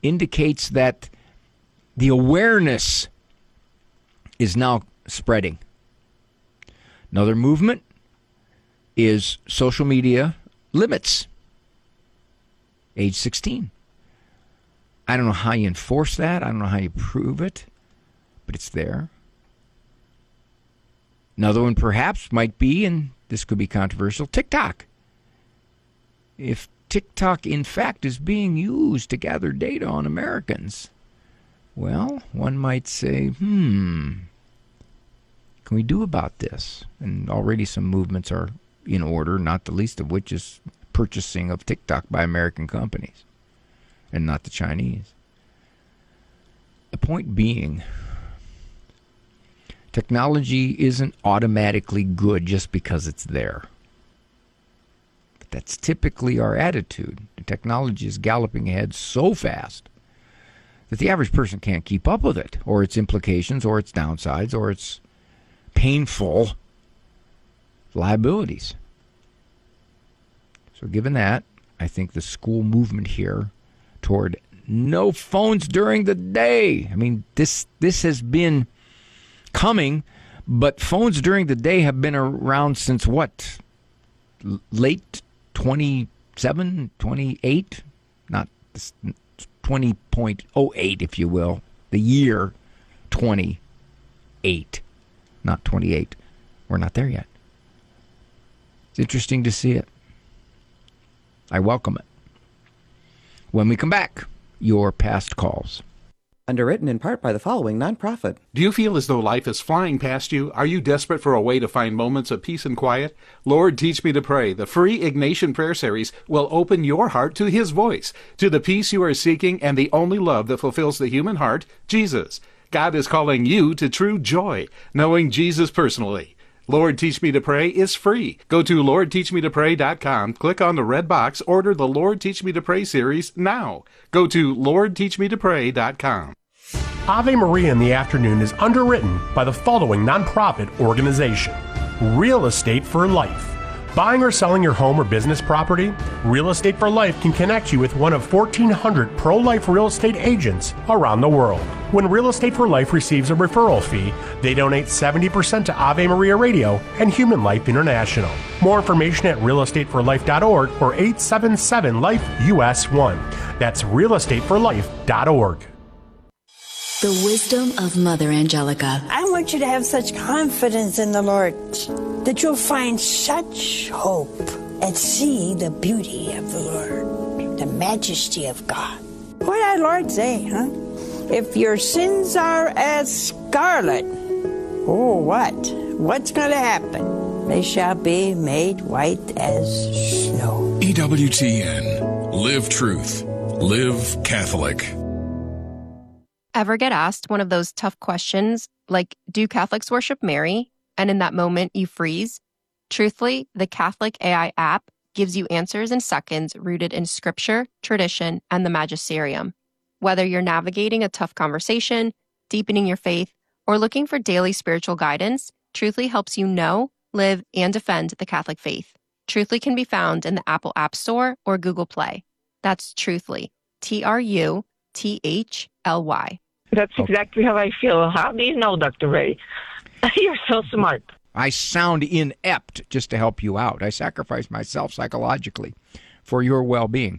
indicates that the awareness is now spreading. Another movement is social media limits. Age 16. I don't know how you enforce that. I don't know how you prove it, but it's there. Another one perhaps might be, and this could be controversial, TikTok. If TikTok, in fact, is being used to gather data on Americans, well, one might say, can we do about this? And already some movements are in order, not the least of which is purchasing of TikTok by American companies and not the Chinese. The point being, technology isn't automatically good just because it's there. But that's typically our attitude. The technology is galloping ahead so fast that the average person can't keep up with it, or its implications, or its downsides, or its painful liabilities. So given that, I think the school movement here toward no phones during the day. I mean, this has been coming, but phones during the day have been around since what? Late 27, 28? Not 20.08, if you will. The year 28, not 28. We're not there yet. It's interesting to see it. I welcome it. When we come back, your past calls. Underwritten in part by the following nonprofit. Do you feel as though life is flying past you? Are you desperate for a way to find moments of peace and quiet? Lord, Teach Me to Pray, the free Ignatian prayer series, will open your heart to His voice, to the peace you are seeking and the only love that fulfills the human heart, Jesus. God is calling you to true joy, knowing Jesus personally. Lord, Teach Me to Pray is free. Go to LordTeachMeToPray.com, click on the red box, order the Lord, Teach Me to Pray series now. Go to LordTeachMeToPray.com. Ave Maria in the Afternoon is underwritten by the following nonprofit organization: Real Estate for Life. Buying or selling your home or business property? Real Estate for Life can connect you with one of 1,400 pro-life real estate agents around the world. When Real Estate for Life receives a referral fee, they donate 70% to Ave Maria Radio and Human Life International. More information at realestateforlife.org or 877-LIFE-US1. That's realestateforlife.org. The wisdom of Mother Angelica. I want you to have such confidence in the Lord that you'll find such hope and see the beauty of the Lord, the majesty of God. What did our Lord say, huh? If your sins are as scarlet, oh, what? What's going to happen? They shall be made white as snow. EWTN. Live truth. Live Catholic. Ever get asked one of those tough questions like, do Catholics worship Mary? And in that moment you freeze? Truthfully, the Catholic AI app gives you answers in seconds rooted in scripture, tradition, and the magisterium. Whether you're navigating a tough conversation, deepening your faith, or looking for daily spiritual guidance, Truthfully helps you know, live, and defend the Catholic faith. Truthfully can be found in the Apple App Store or Google Play. That's Truthfully, Truthly. That's exactly how I feel. How do you know, Dr. Ray? You're so smart. I sound inept just to help you out. I sacrifice myself psychologically for your well-being.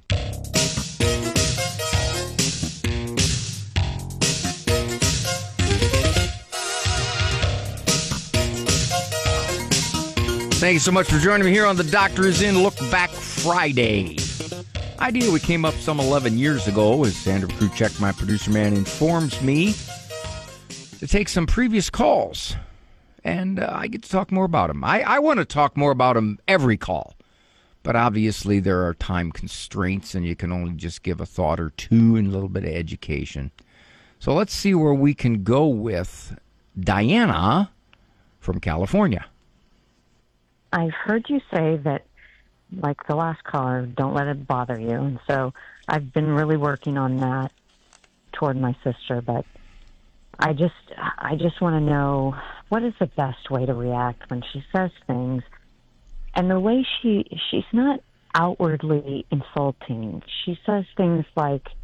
Thank you so much for joining me here on The Doctor Is In Look Back Friday. Idea we came up some 11 years ago, as Sandra Kruchek, my producer man, informs me, to take some previous calls. And I get to talk more about them. I want to talk more about them every call. But obviously there are time constraints, and you can only just give a thought or two and a little bit of education. So let's see where we can go with Diana from California. I've heard you say that, like the last caller, don't let it bother you. And so I've been really working on that toward my sister. But I just want to know, what is the best way to react when she says things? And the way she's not outwardly insulting. She says things like,